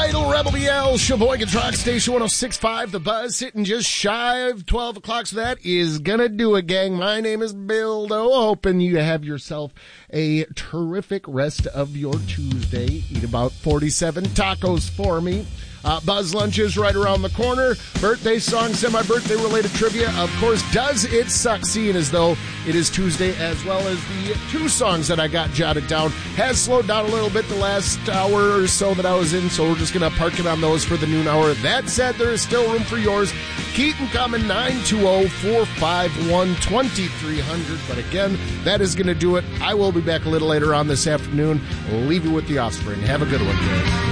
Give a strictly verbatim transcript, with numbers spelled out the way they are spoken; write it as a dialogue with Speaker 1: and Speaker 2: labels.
Speaker 1: Idol, Rebel B L, Sheboygan Rock Station one oh six point five, The Buzz, sitting just shy of twelve o'clock, so that is gonna do it, gang. My name is Bill Doe, hoping you have yourself a terrific rest of your Tuesday. Eat about forty-seven tacos for me. Uh, Buzz Lunch is right around the corner. Birthday song, semi-birthday related trivia. Of course, does it suck seeing as though it is Tuesday, as well as the two songs that I got jotted down. Has slowed down a little bit the last hour or so that I was in, so we're just going to park it on those for the noon hour. That said, there is still room for yours. Keaton coming nine two zero, four five one, two three zero zero. But again, that is going to do it. I will be back a little later on this afternoon. We'll leave you with the Offspring. Have a good one, guys.